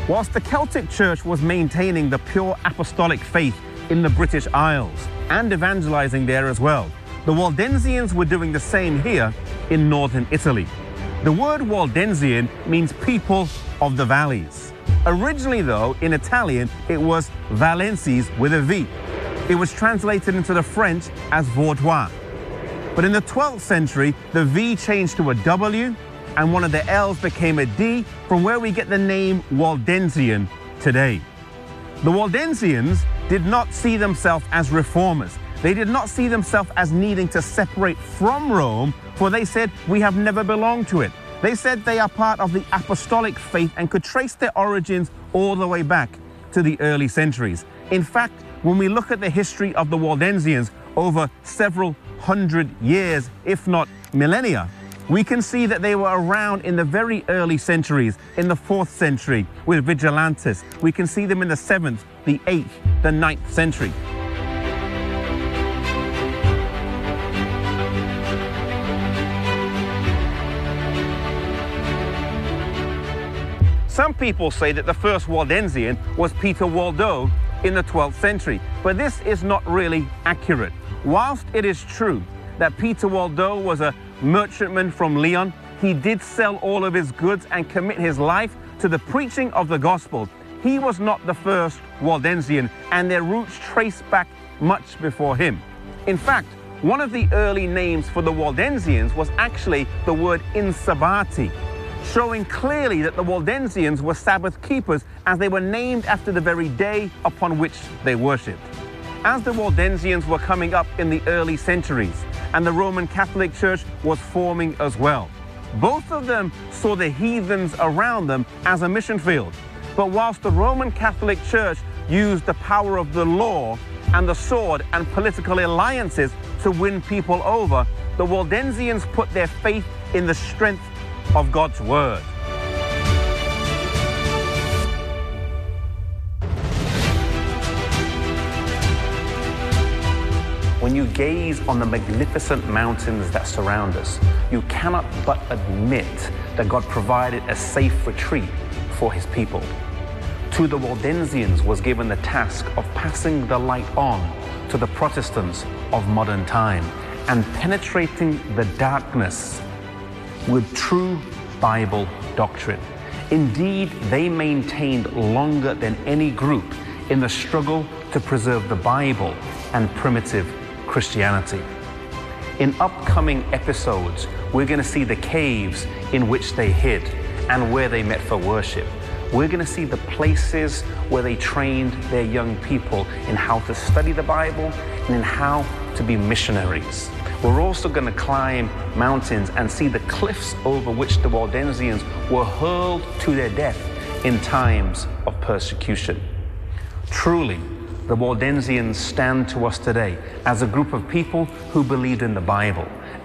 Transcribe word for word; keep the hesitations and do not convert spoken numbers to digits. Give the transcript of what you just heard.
Whilst the Celtic Church was maintaining the pure apostolic faith in the British Isles and evangelizing there as well, the Waldensians were doing the same here in northern Italy. The word Waldensian means people of the valleys. Originally, though, in Italian, it was Valenses with a V. It was translated into the French as Vaudois. But in the twelfth century, the V changed to a W, and one of the L's became a D, from where we get the name Waldensian today. The Waldensians did not see themselves as reformers. They did not see themselves as needing to separate from Rome, for they said, we have never belonged to it. They said they are part of the apostolic faith and could trace their origins all the way back to the early centuries. In fact, when we look at the history of the Waldensians over several hundred years, if not millennia, we can see that they were around in the very early centuries, in the fourth century with Vigilantes. We can see them in the seventh, the eighth, the ninth century. Some people say that the first Waldensian was Peter Waldo in the twelfth century, but this is not really accurate. Whilst it is true that Peter Waldo was a merchantman from Lyon, he did sell all of his goods and commit his life to the preaching of the gospel. He was not the first Waldensian, and their roots trace back much before him. In fact, one of the early names for the Waldensians was actually the word Insabati, showing clearly that the Waldensians were Sabbath keepers, as they were named after the very day upon which they worshipped. As the Waldensians were coming up in the early centuries, and the Roman Catholic Church was forming as well, both of them saw the heathens around them as a mission field. But whilst the Roman Catholic Church used the power of the law and the sword and political alliances to win people over, the Waldensians put their faith in the strength of God's word. When you gaze on the magnificent mountains that surround us, you cannot but admit that God provided a safe retreat for his people. To the Waldensians was given the task of passing the light on to the Protestants of modern time and penetrating the darkness with true Bible doctrine. Indeed, they maintained longer than any group in the struggle to preserve the Bible and primitive Christianity. In upcoming episodes, we're going to see the caves in which they hid and where they met for worship. We're going to see the places where they trained their young people in how to study the Bible and in how to be missionaries. We're also going to climb mountains and see the cliffs over which the Waldensians were hurled to their death in times of persecution. Truly, the Waldensians stand to us today as a group of people who believed in the Bible,